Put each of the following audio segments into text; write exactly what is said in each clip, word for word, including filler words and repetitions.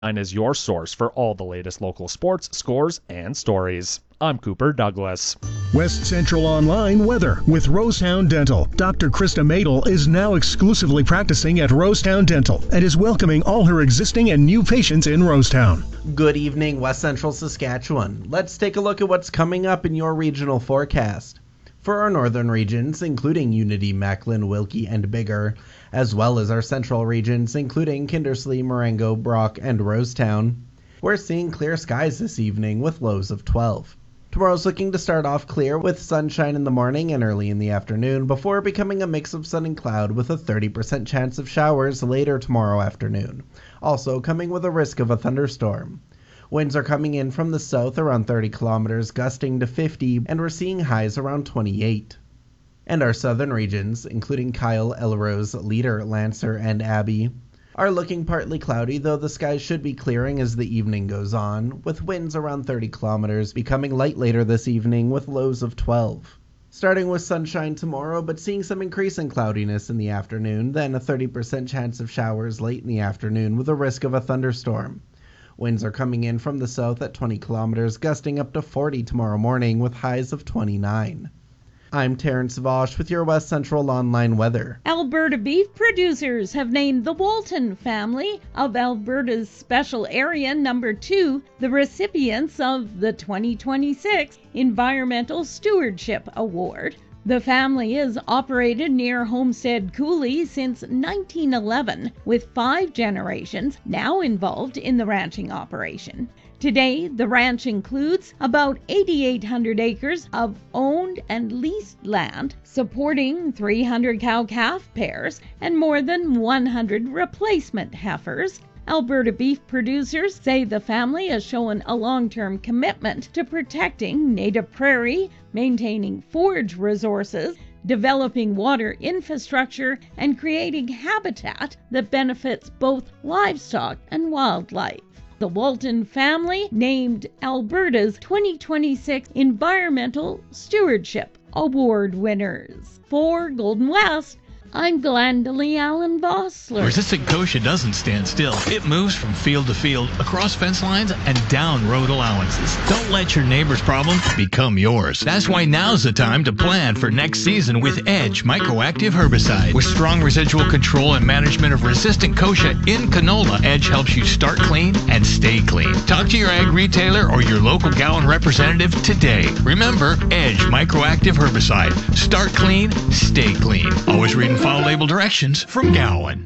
Is your source for all the latest local sports, scores, and stories. I'm Cooper Douglas. West Central Online weather with Rosetown Dental. Doctor Krista Madel is now exclusively practicing at Rosetown Dental and is welcoming all her existing and new patients in Rosetown. Good evening, West Central Saskatchewan. Let's take a look at what's coming up in your regional forecast. For our northern regions, including Unity, Macklin, Wilkie, and Biggar, as well as our central regions, including Kindersley, Marengo, Brock, and Rosetown, we're seeing clear skies this evening with lows of twelve. Tomorrow's looking to start off clear with sunshine in the morning and early in the afternoon before becoming a mix of sun and cloud with a thirty percent chance of showers later tomorrow afternoon, also coming with a risk of a thunderstorm. Winds are coming in from the south around thirty kilometers, gusting to fifty, and we're seeing highs around twenty-eight. And our southern regions, including Kyle, Elrose, Leader, Lancer, and Abbey, are looking partly cloudy, though the skies should be clearing as the evening goes on, with winds around thirty kilometers, becoming light later this evening with lows of twelve. Starting with sunshine tomorrow, but seeing some increase in cloudiness in the afternoon, then a thirty percent chance of showers late in the afternoon with a risk of a thunderstorm. Winds are coming in from the south at twenty kilometers, gusting up to forty tomorrow morning with highs of twenty-nine. I'm Terrence Vosch with your West Central Online weather. Alberta beef producers have named the Walton family of Alberta's Special Area Number two the recipients of the twenty twenty-six Environmental Stewardship Award. The family is operated near Homestead Coulee since nineteen eleven, with five generations now involved in the ranching operation. Today, the ranch includes about eight thousand eight hundred acres of owned and leased land, supporting three hundred cow-calf pairs and more than one hundred replacement heifers. Alberta beef producers say the family has shown a long-term commitment to protecting native prairie, maintaining forage resources, developing water infrastructure, and creating habitat that benefits both livestock and wildlife. The Walton family named Alberta's twenty twenty-six Environmental Stewardship Award winners. For Golden West, I'm Glendalee Allen Vossler. Resistant kochia doesn't stand still. It moves from field to field, across fence lines, and down road allowances. Don't let your neighbor's problem become yours. That's why now's the time to plan for next season with Edge Microactive Herbicide. With strong residual control and management of resistant kochia in canola, Edge helps you start clean and stay clean. Talk to your ag retailer or your local Gowan representative today. Remember, Edge Microactive Herbicide. Start clean, stay clean. Always read and follow label directions from Gowan.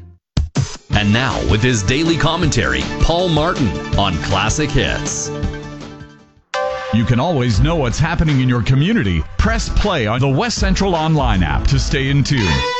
And now, with his daily commentary, Paul Martin on Classic Hits. You can always know what's happening in your community. Press play on the West Central Online app to stay in tune.